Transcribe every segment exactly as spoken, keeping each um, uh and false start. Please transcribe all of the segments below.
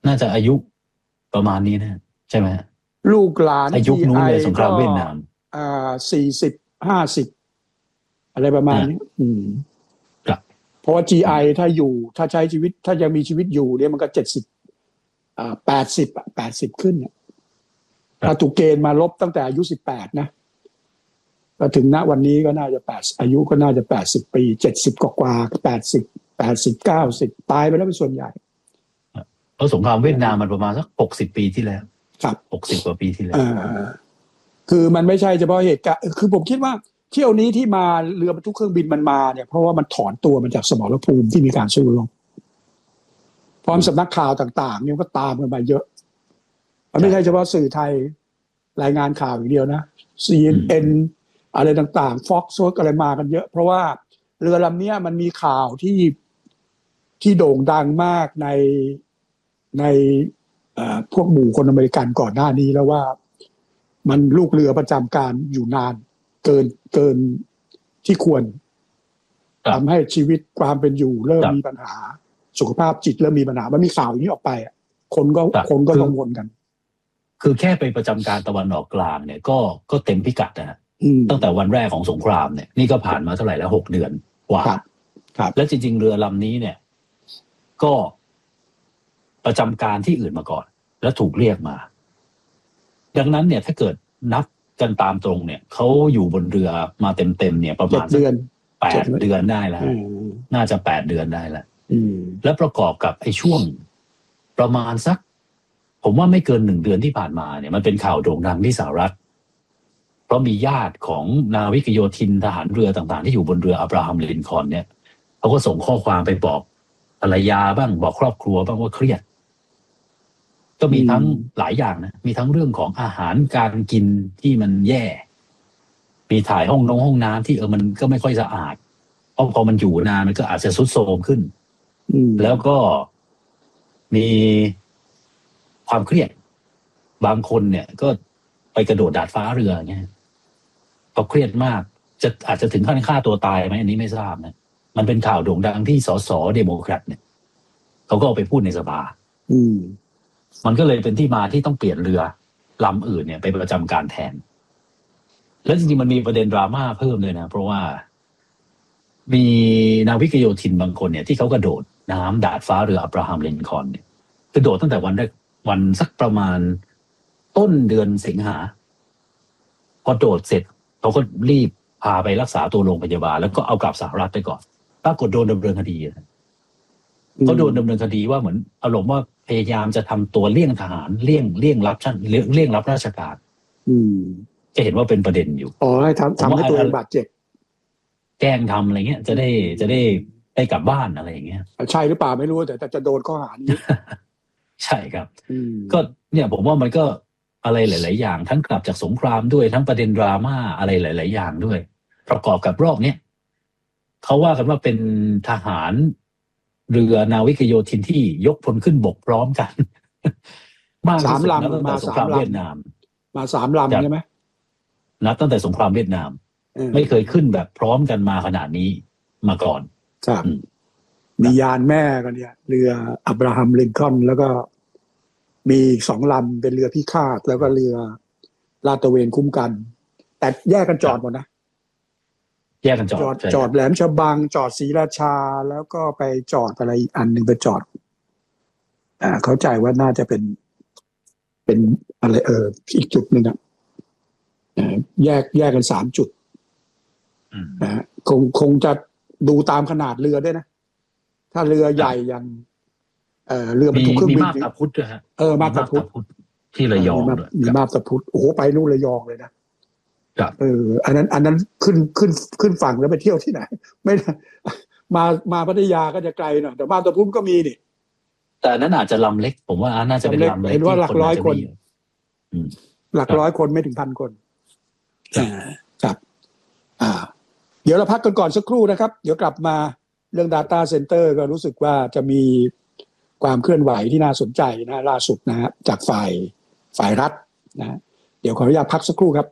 น่าจะอายุประมาณนี้นะใช่ไหมลูกหลานอายุนู้นเลยสงครามเวียดนามอ่าสี่สิบห้าสิบอะไรประมาณนี้อืมครับเพราะว่า จี ไอ ถ้าอยู่ถ้าใช้ชีวิตถ้ายังมีชีวิตอยู่เนี่ยมันก็เจ็ดสิบอ่าแปดสิบอ่ะแปดสิบขึ้นถ้าถูกเกณฑ์มาลบตั้งแต่อายุสิบแปดนะก็ถึงณวันนี้ก็น่าจะแปดอายุก็น่าจะแปดสิบปีเจ็ดสิบกว่าๆแปดสิบ แปดสิบ เก้าสิบตายไปแล้วเป็นส่วนใหญ่เพราะสงครามเวียดนามมันประมาณสักหกสิบปีที่แล้วครับหกสิบกว่าปีที่แล้วคือมันไม่ใช่เฉพาะเหตุการณ์คือผมคิดว่าเที่ยวนี้ที่มาเรือบรรทุกเครื่องบินมันมาเนี่ยเพราะว่ามันถอนตัวมาจากสมรภูมิที่มีการสู้รบพร้อมสำนักข่าวต่างๆเนี่ยก็ตามกันมาเยอะมันไม่ใช่เฉพาะสื่อไทยรายงานข่าวอย่างเดียวนะ ซี เอ็น เอ็น อะไรต่างๆ Fox อะไรมากันเยอะเพราะว่าเรือลำนี้มันมีข่าวที่ที่โด่งดังมากในในพวกหมู่คนอเมริกันก่อนหน้านี้แล้วว่ามันลูกเรือประจำการอยู่นานเกินเกินที่ควรทำให้ชีวิตความเป็นอยู่เริ่มมีปัญหาสุขภาพจิตเริ่มมีปัญหามันมีข่าวอย่างนี้ออกไปอ่ะคนก็คนก็กังวลกันคือแค่ไปประจำการตะวันออกกลางเนี่ยก็ก็เต็มพิกัดนะฮะตั้งแต่วันแรกของสงครามเนี่ยนี่ก็ผ่านมาเท่าไหร่แล้วหกเดือนกว่าและจริงๆเรือลำนี้เนี่ยก็ประจำการที่อื่นมาก่อนแล้วถูกเรียกมาดังนั้นเนี่ยถ้าเกิดนับกันตามตรงเนี่ยเขาอยู่บนเรือมาเต็มๆเนี่ยประมาณเดือนแปดเดือนได้แล้วน่าจะแปดเดือนได้แล้วแล้วประกอบกับไอ้ช่วงประมาณสักผมว่าไม่เกินหนึ่งเดือนที่ผ่านมาเนี่ยมันเป็นข่าวโด่งดังที่สหรัฐเพราะมีญาติของนาวิกโยธินทหารเรือต่างๆที่อยู่บนเรืออับราฮัมลินคอล์นเนี่ยเขาก็ส่งข้อความไปบอกภรรยาบ้างบอกครอบครัวบ้างว่าเครียดก็มีทั้งหลายอย่างนะมีทั้งเรื่องของอาหารการกินที่มันแย่มีถ่ายห้องน้องห้องน้ำที่เออมันก็ไม่ค่อยสะอาดเพราะพอมันอยู่นานมันก็อาจจะทรุดโทรมขึ้นแล้วก็มีความเครียดบางคนเนี่ยก็ไปกระโดดดาดฟ้าเรือเงี้ยเขาเครียดมากจะอาจจะถึงขั้นฆ่าตัวตายไหมอันนี้ไม่ทราบนะมันเป็นข่าวโด่งดังที่สสเดโมแครตเนี่ยเขาก็เอาไปพูดในสภาอืมมันก็เลยเป็นที่มาที่ต้องเปลี่ยนเรือลำอื่นเนี่ยไปประจำการแทนแล้วจริงๆมันมีประเด็นดราม่าเพิ่มเลยนะเพราะว่ามีนาวิกโยธินบางคนเนี่ยที่เขากระโดดน้ำดาดฟ้าเรืออับราฮัมลินคอล์นเนี่ยกระโดดตั้งแต่วันแรกวันสักประมาณต้นเดือนสิงหาพอโดดเสร็จเขาก็รีบพาไปรักษาตัวโรงพยาบาลแล้วก็เอากลับสหรัฐไปก่อนปรากฏโดนดำเนินคดีเขาโดนดำเนินคดีว่าเหมือนอารมณ์ว่าพยายามจะทำตัวเลี่ยงทหารเลี่ยงเลี่ยงรับชั้นเลี่ยงรับราชการจะเห็นว่าเป็นประเด็นอยู่อ๋อให้ทำทำให้ตัวเองบาดเจ็บแกล้งทำอะไรเงี้ยจะได้จะได้ได้กลับบ้านอะไรอย่างเงี้ยใช่หรือเปล่าไม่รู้แต่แต่จะโดนข้อหานี้ใช่ครับก็เนี่ยผมว่ามันก็อะไรหลายๆอย่างทั้งกลับจากสงครามด้วยทั้งประเด็นดราม่าอะไรหลายๆอย่างด้วยประกอบกับรอบเนี้ยเขาว่ากันว่าเป็นทหารเรือนาวิกโยธินที่ยกพลขึ้นบกพร้อมกันมากสามลำมาสงครามเวียดนามมาสามลำใช่ไหมนับตั้งแต่สงครามเวียดนามไม่เคยขึ้นแบบพร้อมกันมาขนาดนี้มาก่อนครับมียานแม่กันเนี่ยเรืออับราฮัมลินคอล์นแล้วก็มีสองลำเป็นเรือพิฆาตแล้วก็เรือลาดตระเวนคุ้มกันแต่แยกกันจอดหมดนะแยกกันจอดจอดแหลมฉบังจอดศรีราชาแล้วก็ไปจอดอะไรอีกอันหนึ่งไปจอดอ่าเข้าใจว่าน่าจะเป็นเป็นอะไรเอออีกจุดหนึ่งอ่ะแยกแยกกันสามจุดนะฮะคงคงจะดูตามขนาดเรือด้วยนะถ้าเรือใหญ่อย่างเอ่อเรือบรรทุกเครื่องบินมีมาบตาพุธด้วยฮะเออมาบตาพุธที่ระยองมีมาบตาพุธโอ้โหไปนู่นระยองเลยนะเอออันนั้นอันนั้นขึ้นขึ้นขึ้นฝั่งแล้วไปเที่ยวที่ไหนไม่มามาพัทยาก็จะไกลหน่อยแต่มาบตาพุธก็มีนี่แต่นั้นอาจจะลำเล็กผมว่าน่าจะเป็นลำเล็กเห็นว่าหลักร้อยคนหลักร้อยคนไม่ถึงพันคนครับอ่าเดี๋ยวเราพักกันก่อนสักครู่นะครับเดี๋ยวกลับมาเรื่อง Data Center ก็รู้สึกว่าจะมีความเคลื่อนไหวที่น่าสนใจนะล่าสุดนะฮะจากฝ่ายฝ่ายรัฐนะเดี๋ยวขออนุญาตพักสักครู่ครับ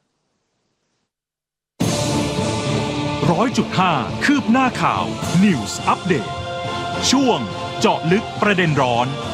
ร้อยจุดห้า คืบหน้าข่าว News Update ช่วงเจาะลึกประเด็นร้อน